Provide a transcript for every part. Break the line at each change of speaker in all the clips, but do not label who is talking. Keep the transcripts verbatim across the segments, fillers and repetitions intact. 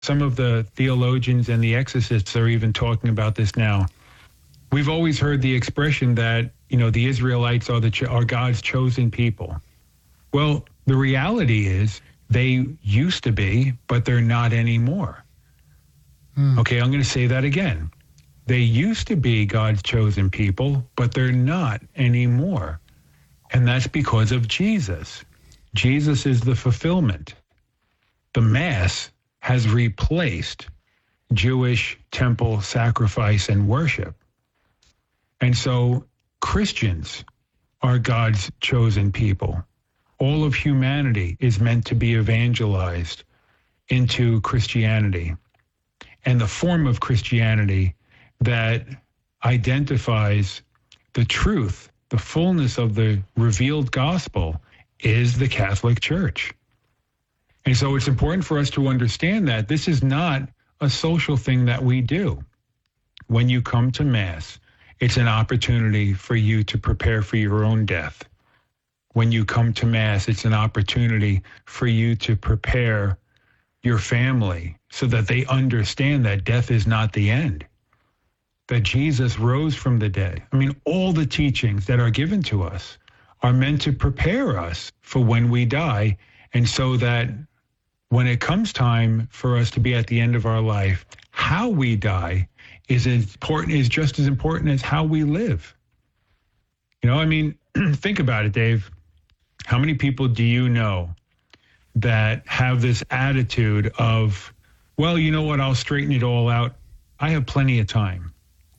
Some of the theologians and the exorcists are even talking about this now. We've always heard the expression that, you know, the Israelites are, the, are God's chosen people. Well, the reality is they used to be, but they're not anymore. Hmm. Okay, I'm going to say that again. They used to be God's chosen people, but they're not anymore. And that's because of Jesus. Jesus is the fulfillment. The Mass has replaced Jewish temple sacrifice and worship. And so Christians are God's chosen people. All of humanity is meant to be evangelized into Christianity. And the form of Christianity that identifies the truth, the fullness of the revealed gospel, is the Catholic Church. And so it's important for us to understand that this is not a social thing that we do. When you come to Mass, it's an opportunity for you to prepare for your own death. When you come to Mass, it's an opportunity for you to prepare your family so that they understand that death is not the end, that Jesus rose from the dead. I mean, all the teachings that are given to us are meant to prepare us for when we die, and so that when it comes time for us to be at the end of our life, how we die is important, is just as important as how we live. You know, I mean, think about it, Dave. How many people do you know that have this attitude of, well, you know what, I'll straighten it all out. I have plenty of time.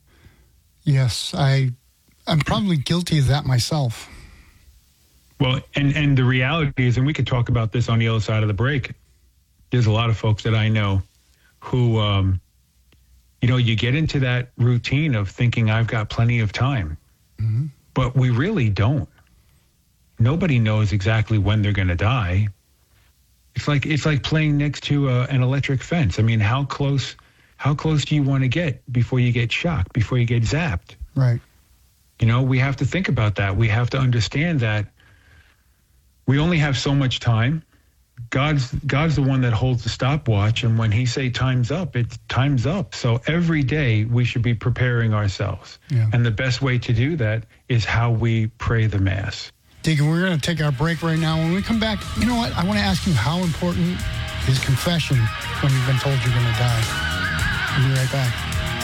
Yes, I, I'm probably guilty of that myself.
Well, and, and the reality is, and we could talk about this on the other side of the break, there's a lot of folks that I know who, um, you know, you get into that routine of thinking I've got plenty of time, mm-hmm. but we really don't. Nobody knows exactly when they're going to die. It's like it's like playing next to a, an electric fence. I mean, how close how close do you want to get before you get shocked, before you get zapped?
Right.
You know, we have to think about that. We have to understand that we only have so much time. God's God's the one that holds the stopwatch, and when he say time's up, it's time's up. So every day we should be preparing ourselves. Yeah. And the best way to do that is how we pray the Mass.
Deacon, we're going to take our break right now. When we come back, you know what? I want to ask you, how important is confession when you've been told you're going to die? We'll be right back.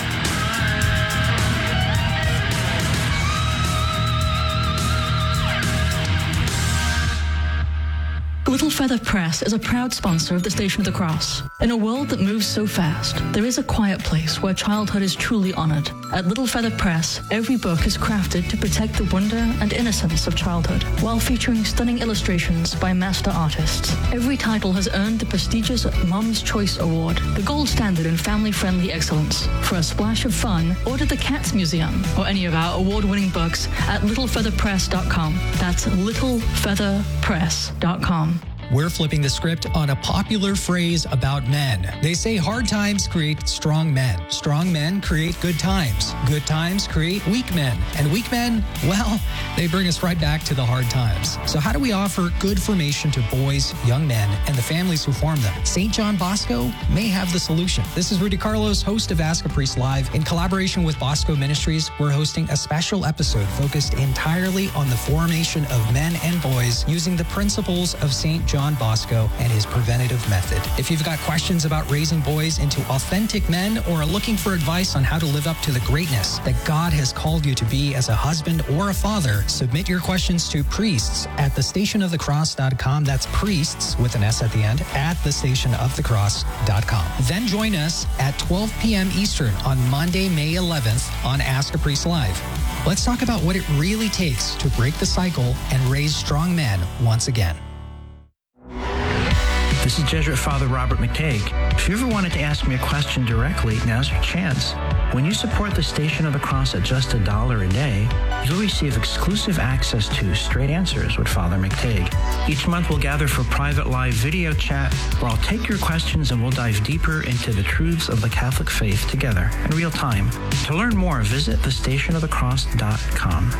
Little Feather Press is a proud sponsor of the Station of the Cross. In a world that moves so fast, there is a quiet place where childhood is truly honored. At Little Feather Press, every book is crafted to protect the wonder and innocence of childhood, while featuring stunning illustrations by master artists. Every title has earned the prestigious Mom's Choice Award, the gold standard in family-friendly excellence. For a splash of fun, order The Cats Museum or any of our award-winning books at little feather press dot com. That's little feather press dot com.
We're flipping the script on a popular phrase about men. They say hard times create strong men. Strong men create good times. Good times create weak men. And weak men, well, they bring us right back to the hard times. So how do we offer good formation to boys, young men, and the families who form them? Saint John Bosco may have the solution. This is Rudy Carlos, host of Ask a Priest Live. In collaboration with Bosco Ministries, we're hosting a special episode focused entirely on the formation of men and boys using the principles of Saint John John Bosco and his preventative method. If you've got questions about raising boys into authentic men or are looking for advice on how to live up to the greatness that God has called you to be as a husband or a father, submit your questions to priests at the station of the cross dot com. That's priests with an S at the end at the station of the cross dot com. Then join us at twelve p.m. Eastern on Monday, May eleventh on Ask a Priest Live. Let's talk about what it really takes to break the cycle and raise strong men once again.
This is Jesuit Father Robert McTague. If you ever wanted to ask me a question directly, now's your chance. When you support the Station of the Cross at just a dollar a day, you'll receive exclusive access to Straight Answers with Father McTague. Each month we'll gather for private live video chat where I'll take your questions and we'll dive deeper into the truths of the Catholic faith together in real time. To learn more, visit the station of the cross dot com.